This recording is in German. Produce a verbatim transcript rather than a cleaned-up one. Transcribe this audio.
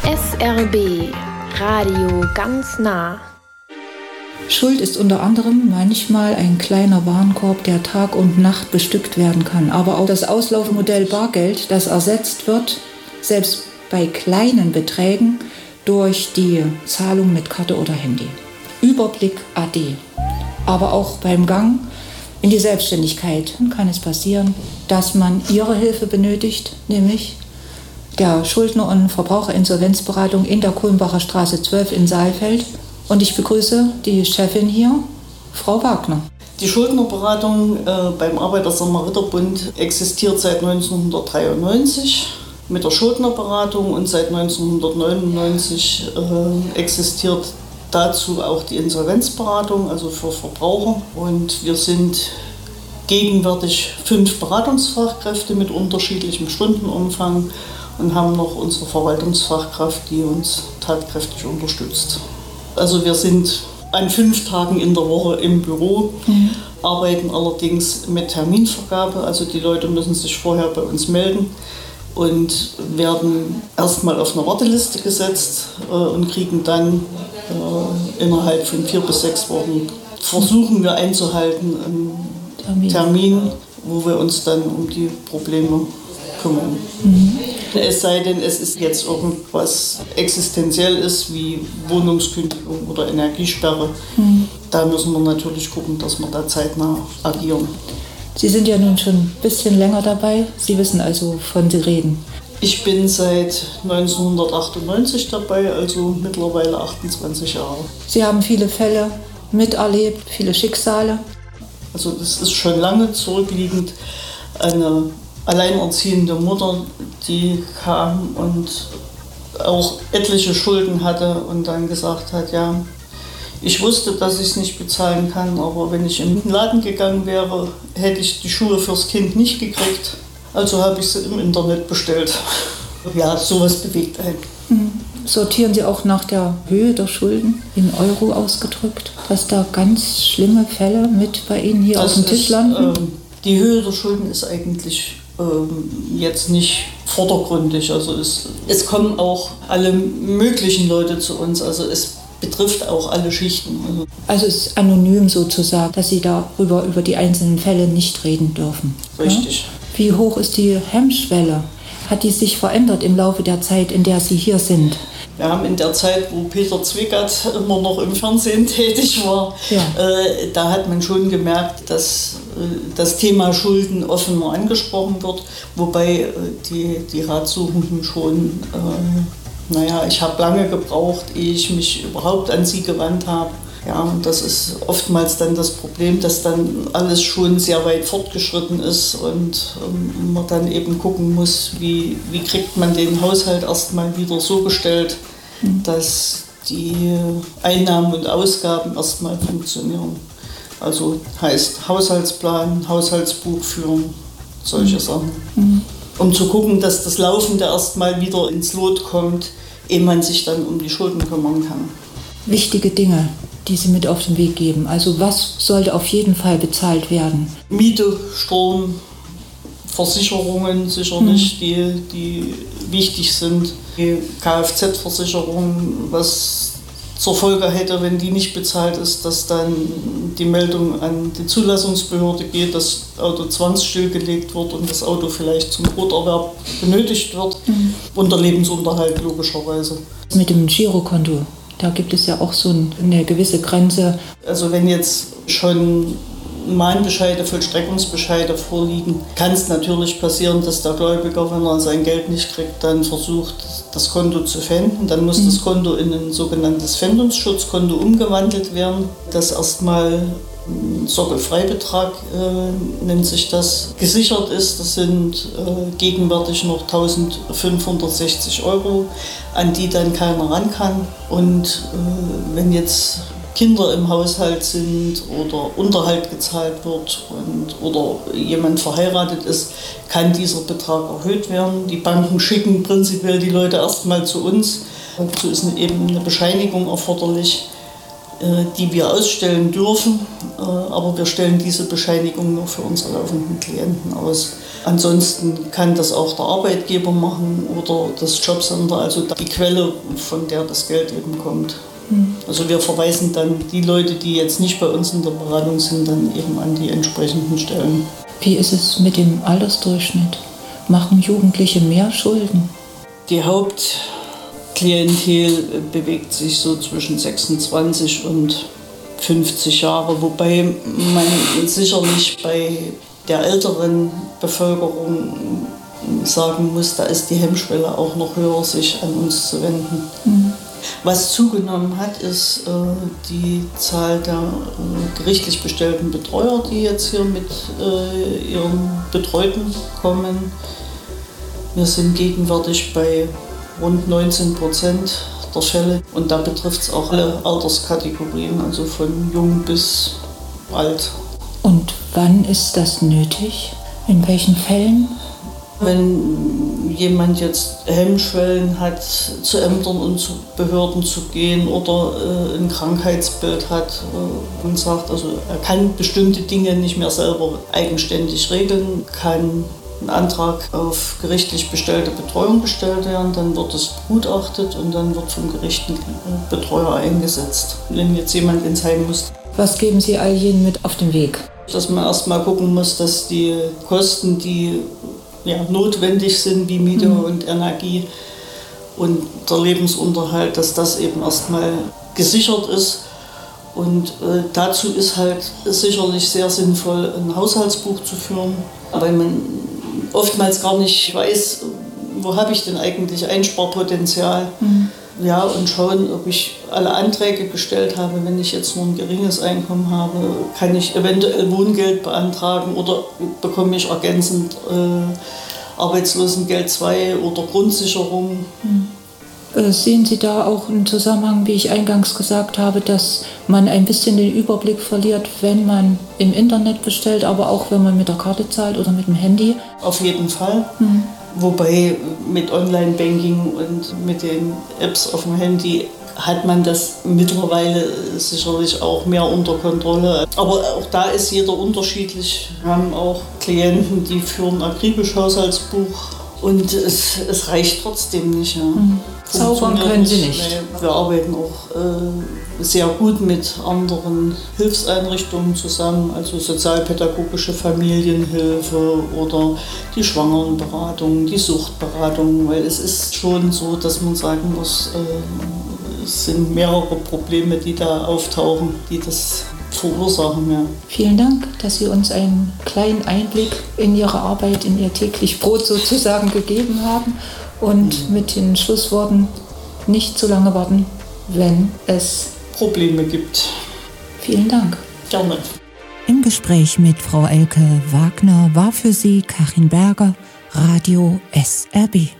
S R B Radio ganz nah. Schuld ist unter anderem manchmal ein kleiner Warenkorb, der Tag und Nacht bestückt werden kann. Aber auch das Auslaufmodell Bargeld, das ersetzt wird, selbst bei kleinen Beträgen, durch die Zahlung mit Karte oder Handy. Überblick A D. Aber auch beim Gang in die Selbstständigkeit kann es passieren, dass man Ihre Hilfe benötigt, nämlich der Schuldner- und Verbraucherinsolvenzberatung in der Kulmbacher Straße zwölf in Saalfeld. Und ich begrüße die Chefin hier, Frau Wagner. Die Schuldnerberatung äh, beim Arbeiter-Samariter-Bund existiert seit neunzehnhundertdreiundneunzig mit der Schuldnerberatung und seit neunzehnhundertneunundneunzig äh, existiert dazu auch die Insolvenzberatung, also für Verbraucher. Und wir sind gegenwärtig fünf Beratungsfachkräfte mit unterschiedlichem Stundenumfang und haben noch unsere Verwaltungsfachkraft, die uns tatkräftig unterstützt. Also wir sind an fünf Tagen in der Woche im Büro, mhm. arbeiten allerdings mit Terminvergabe. Also die Leute müssen sich vorher bei uns melden und werden erstmal auf eine Warteliste gesetzt äh, und kriegen dann äh, innerhalb von vier bis sechs Wochen, versuchen wir einzuhalten, einen Termin. Termin, wo wir uns dann um die Probleme kümmern. Mhm. Es sei denn, es ist jetzt irgendwas existenziell ist, wie Wohnungskündigung oder Energiesperre. Mhm. Da müssen wir natürlich gucken, dass wir da zeitnah agieren. Sie sind ja nun schon ein bisschen länger dabei. Sie wissen also, wovon Sie reden. Ich bin seit neunzehnhundertachtundneunzig dabei, also mittlerweile achtundzwanzig Jahre. Sie haben viele Fälle miterlebt, viele Schicksale. Also das ist schon lange zurückliegend. Eine alleinerziehende Mutter, die kam und auch etliche Schulden hatte und dann gesagt hat, ja, ich wusste, dass ich es nicht bezahlen kann, aber wenn ich in den Laden gegangen wäre, hätte ich die Schuhe fürs Kind nicht gekriegt. Also habe ich sie im Internet bestellt. Ja, sowas bewegt einen. Mhm. Sortieren Sie auch nach der Höhe der Schulden in Euro ausgedrückt, dass da ganz schlimme Fälle mit bei Ihnen hier das auf dem Tisch landen? Ist, ähm, die Höhe der Schulden ist eigentlich jetzt nicht vordergründig. Also es, es kommen auch alle möglichen Leute zu uns. Also es betrifft auch alle Schichten. Also, also es ist anonym sozusagen, dass Sie darüber über die einzelnen Fälle nicht reden dürfen. Richtig. Ja? Wie hoch ist die Hemmschwelle? Hat die sich verändert im Laufe der Zeit, in der Sie hier sind? Wir haben in der Zeit, wo Peter Zwickert immer noch im Fernsehen tätig war, ja. äh, da hat man schon gemerkt, dass äh, das Thema Schulden offener angesprochen wird, wobei äh, die, die Ratsuchenden schon, äh, naja, ich habe lange gebraucht, ehe ich mich überhaupt an sie gewandt habe. Ja, und das ist oftmals dann das Problem, dass dann alles schon sehr weit fortgeschritten ist und ähm, man dann eben gucken muss, wie, wie kriegt man den Haushalt erstmal wieder so gestellt, mhm. dass die Einnahmen und Ausgaben erstmal funktionieren. Also heißt Haushaltsplan, Haushaltsbuch führen, solche mhm. Sachen. Mhm. Um zu gucken, dass das Laufende erstmal wieder ins Lot kommt, ehe man sich dann um die Schulden kümmern kann. Wichtige Dinge, die Sie mit auf den Weg geben. Also was sollte auf jeden Fall bezahlt werden? Miete, Strom, Versicherungen sicherlich, mhm. die, die wichtig sind. Die Kfz-Versicherung, was zur Folge hätte, wenn die nicht bezahlt ist, dass dann die Meldung an die Zulassungsbehörde geht, das Auto zwangsstillgelegt wird und das Auto vielleicht zum Broterwerb benötigt wird. Mhm. Und der Lebensunterhalt logischerweise. Mit dem Girokonto. Da gibt es ja auch so eine gewisse Grenze. Also wenn jetzt schon Mahnbescheide, Vollstreckungsbescheide vorliegen, kann es natürlich passieren, dass der Gläubiger, wenn er sein Geld nicht kriegt, dann versucht, das Konto zu pfänden. Dann muss mhm. das Konto in ein sogenanntes Pfändungsschutzkonto umgewandelt werden, das erstmal ein Sockelfreibetrag äh, nennt sich das, gesichert ist. Das sind äh, gegenwärtig noch eintausendfünfhundertsechzig Euro, an die dann keiner ran kann. Und äh, wenn jetzt Kinder im Haushalt sind oder Unterhalt gezahlt wird und, oder jemand verheiratet ist, kann dieser Betrag erhöht werden. Die Banken schicken prinzipiell die Leute erstmal zu uns. Dazu ist eben eine Bescheinigung erforderlich. die wir ausstellen dürfen. Aber wir stellen diese Bescheinigung nur für unsere laufenden Klienten aus. Ansonsten kann das auch der Arbeitgeber machen oder das Jobcenter, also die Quelle, von der das Geld eben kommt. Mhm. Also wir verweisen dann die Leute, die jetzt nicht bei uns in der Beratung sind, dann eben an die entsprechenden Stellen. Wie ist es mit dem Altersdurchschnitt? Machen Jugendliche mehr Schulden? Die Hauptklientel bewegt sich so zwischen sechsundzwanzig und fünfzig Jahre, wobei man sicherlich bei der älteren Bevölkerung sagen muss, da ist die Hemmschwelle auch noch höher, sich an uns zu wenden. Mhm. Was zugenommen hat, ist äh, die Zahl der äh, gerichtlich bestellten Betreuer, die jetzt hier mit äh, ihren Betreuten kommen. Wir sind gegenwärtig bei rund neunzehn Prozent der Fälle und da betrifft es auch alle Alterskategorien, also von jung bis alt. Und wann ist das nötig? In welchen Fällen? Wenn jemand jetzt Hemmschwellen hat, zu Ämtern und zu Behörden zu gehen oder äh, ein Krankheitsbild hat äh, und sagt, also er kann bestimmte Dinge nicht mehr selber eigenständig regeln, kann ein Antrag auf gerichtlich bestellte Betreuung gestellt werden, dann wird es begutachtet und dann wird vom Gericht ein Betreuer eingesetzt, wenn jetzt jemand ins Heim muss. Was geben Sie all jenen mit auf den Weg? Dass man erst mal gucken muss, dass die Kosten, die ja, notwendig sind, wie Miete mhm. und Energie und der Lebensunterhalt, dass das eben erstmal gesichert ist. Und äh, dazu ist halt sicherlich sehr sinnvoll, ein Haushaltsbuch zu führen, weil man oftmals gar nicht weiß, wo habe ich denn eigentlich Einsparpotenzial. Mhm. Ja, und schauen, ob ich alle Anträge gestellt habe. Wenn ich jetzt nur ein geringes Einkommen habe, kann ich eventuell Wohngeld beantragen oder bekomme ich ergänzend äh, Arbeitslosengeld zwei oder Grundsicherung. Hm. Sehen Sie da auch einen Zusammenhang, wie ich eingangs gesagt habe, dass man ein bisschen den Überblick verliert, wenn man im Internet bestellt, aber auch wenn man mit der Karte zahlt oder mit dem Handy? Auf jeden Fall. Hm. Wobei mit Online-Banking und mit den Apps auf dem Handy hat man das mittlerweile sicherlich auch mehr unter Kontrolle. Aber auch da ist jeder unterschiedlich. Wir haben auch Klienten, die führen akribisch Haushaltsbuch und es, es reicht trotzdem nicht. Ja. Mhm. Zaubern können Sie nicht. Nee, wir arbeiten auch äh, sehr gut mit anderen Hilfseinrichtungen zusammen, also sozialpädagogische Familienhilfe oder die Schwangerenberatung, die Suchtberatung, weil es ist schon so, dass man sagen muss, äh, es sind mehrere Probleme, die da auftauchen, die das verursachen. Ja. Vielen Dank, dass Sie uns einen kleinen Einblick in Ihre Arbeit, in Ihr täglich Brot sozusagen gegeben haben. Und mit den Schlussworten: nicht zu lange warten, wenn es Probleme gibt. Vielen Dank. Gerne. Im Gespräch mit Frau Elke Wagner war für Sie Karin Berger, Radio S R B.